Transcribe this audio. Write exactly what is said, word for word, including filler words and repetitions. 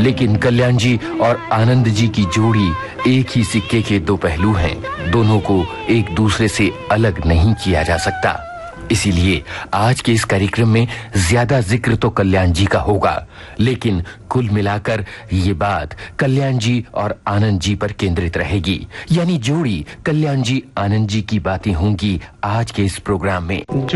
लेकिन कल्याण जी और आनंद जी की जोड़ी एक ही सिक्के के दो पहलू हैं। दोनों को एक दूसरे से अलग नहीं किया जा सकता। इसीलिए आज के इस कार्यक्रम में ज्यादा जिक्र तो कल्याण जी का होगा, लेकिन कुल मिलाकर ये बात कल्याण जी और आनंद जी पर केंद्रित रहेगी। यानी जोड़ी कल्याण जी आनंद जी की बातें होंगी आज के इस प्रोग्राम में।